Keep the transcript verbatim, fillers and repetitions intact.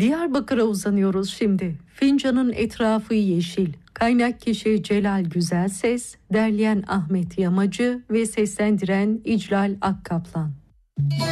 Diyarbakır'a uzanıyoruz şimdi. Fincanın etrafı yeşil. Kaynak kişi Celal Güzelses, derleyen Ahmet Yamacı ve seslendiren İclal Akkaplan.